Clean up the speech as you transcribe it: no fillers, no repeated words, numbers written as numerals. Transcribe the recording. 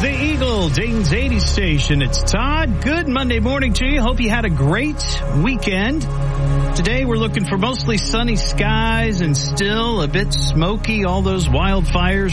The Eagle, Dayton's 80 station. It's Todd. Good Monday morning to you. Hope you had a great weekend. Today we're looking for mostly sunny skies and still a bit smoky. All those wildfires